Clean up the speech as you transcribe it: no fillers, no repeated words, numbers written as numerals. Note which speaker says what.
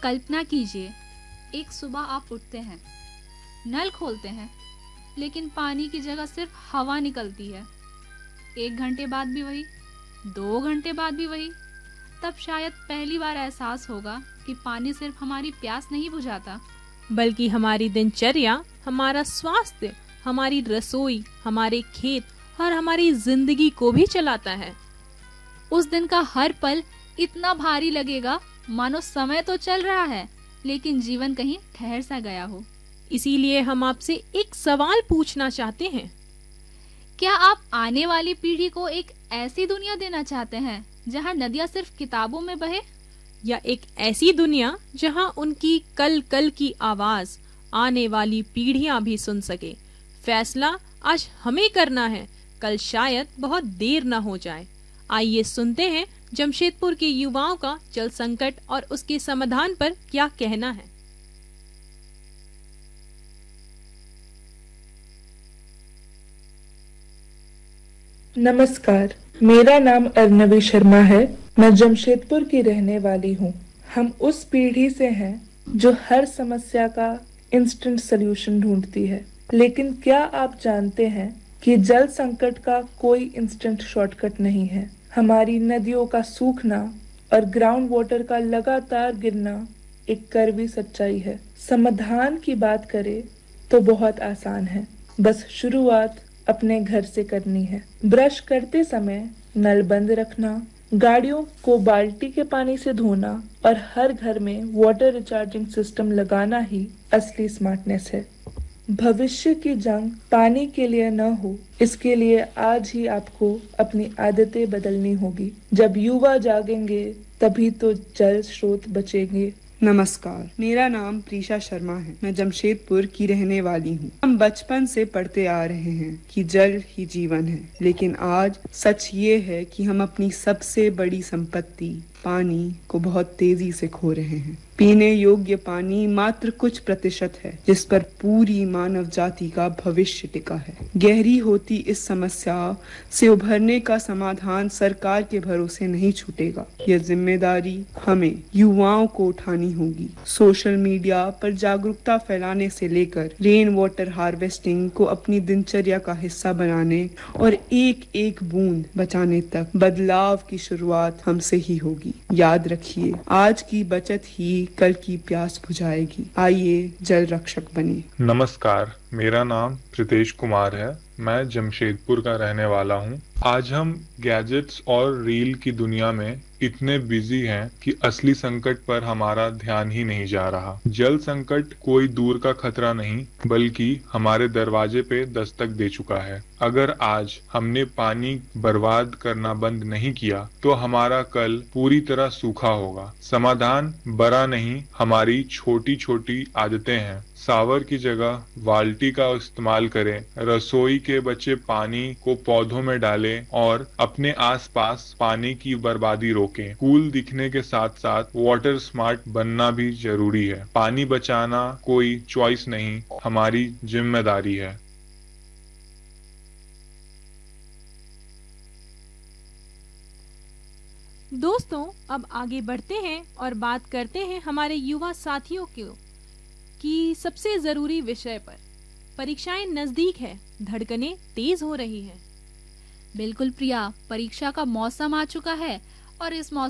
Speaker 1: कल्पना कीजिए, एक सुबह आप उठते हैं, नल खोलते हैं, लेकिन पानी की जगह सिर्फ हवा निकलती है। 1 घंटे बाद भी वही, 2 घंटे बाद भी वही। तब शायद पहली बार एहसास होगा कि पानी सिर्फ हमारी प्यास नहीं बुझाता,
Speaker 2: बल्कि हमारी दिनचर्या, हमारा स्वास्थ्य, हमारी रसोई, हमारे खेत और हमारी जिंदगी को भी चलाता है।
Speaker 1: उस दिन का हर पल इतना भारी लगेगा मानो समय तो चल रहा है, लेकिन जीवन कहीं ठहर सा गया हो।
Speaker 2: इसीलिए हम आपसे एक सवाल पूछना चाहते हैं।
Speaker 1: क्या आप आने वाली पीढ़ी को एक ऐसी दुनिया देना चाहते हैं जहां नदियां सिर्फ किताबों में बहे,
Speaker 2: या एक ऐसी दुनिया जहां उनकी कल कल की आवाज आने वाली पीढ़ियां भी सुन सके? फैसला आज हमें करना है, कल शायद बहुत देर न हो जाए। आइए सुनते हैं जमशेदपुर के युवाओं का जल संकट और उसके समाधान पर क्या कहना है।
Speaker 3: नमस्कार, मेरा नाम अर्नवी शर्मा है। मैं जमशेदपुर की रहने वाली हूँ। हम उस पीढ़ी से हैं जो हर समस्या का इंस्टेंट सॉल्यूशन ढूंढती है, लेकिन क्या आप जानते हैं कि जल संकट का कोई इंस्टेंट शॉर्टकट नहीं है। हमारी नदियों का सूखना और ग्राउंड वाटर का लगातार गिरना एक कड़वी सच्चाई है। समाधान की बात करें तो बहुत आसान है, बस शुरुआत अपने घर से करनी है। ब्रश करते समय नल बंद रखना, गाड़ियों को बाल्टी के पानी से धोना और हर घर में वाटर रिचार्जिंग सिस्टम लगाना ही असली स्मार्टनेस है। भविष्य की जंग पानी के लिए न हो, इसके लिए आज ही आपको अपनी आदतें बदलनी होगी। जब युवा जागेंगे तभी तो जल स्रोत बचेंगे।
Speaker 4: नमस्कार, मेरा नाम प्रीशा शर्मा है। मैं जमशेदपुर की रहने वाली हूँ। हम बचपन से पढ़ते आ रहे हैं कि जल ही जीवन है, लेकिन आज सच ये है कि हम अपनी सबसे बड़ी संपत्ति पानी को बहुत तेजी से खो रहे हैं। पीने योग्य पानी मात्र कुछ प्रतिशत है, जिस पर पूरी मानव जाति का भविष्य टिका है। गहरी होती इस समस्या से उभरने का समाधान सरकार के भरोसे नहीं छूटेगा। यह जिम्मेदारी हमें युवाओं को उठानी होगी। सोशल मीडिया पर जागरूकता फैलाने से लेकर रेन वाटर हार्वेस्टिंग को अपनी दिनचर्या का हिस्सा बनाने और एक एक बूंद बचाने तक बदलाव की शुरुआत हमसे ही होगी। याद रखिए, आज की बचत ही कल की प्यास बुझाएगी। आइए जल रक्षक बने।
Speaker 5: नमस्कार, मेरा नाम प्रितेश कुमार है। मैं जमशेदपुर का रहने वाला हूँ। आज हम गैजेट्स और रील की दुनिया में इतने बिजी हैं कि असली संकट पर हमारा ध्यान ही नहीं जा रहा। जल संकट कोई दूर का खतरा नहीं, बल्कि हमारे दरवाजे पे दस्तक दे चुका है। अगर आज हमने पानी बर्बाद करना बंद नहीं किया, तो हमारा कल पूरी तरह सूखा होगा। समाधान बड़ा नहीं, हमारी छोटी छोटी आदतें हैं। सावर की जगह बाल्टी का इस्तेमाल करें, रसोई के बचे पानी को पौधों में डालें और अपने आसपास पानी की बर्बादी रोकें। कूल दिखने के साथ साथ वाटर स्मार्ट बनना भी जरूरी है। पानी बचाना कोई चॉइस नहीं, हमारी जिम्मेदारी है।
Speaker 2: दोस्तों, अब आगे बढ़ते हैं और बात करते हैं हमारे युवा साथियों की सबसे जरूरी विषय पर। परीक्षाएं नजदीक है, धड़कनें तेज हो रही हैं।
Speaker 1: बिल्कुल प्रिया, परीक्षा का मौसम आ चुका है और इस मौसम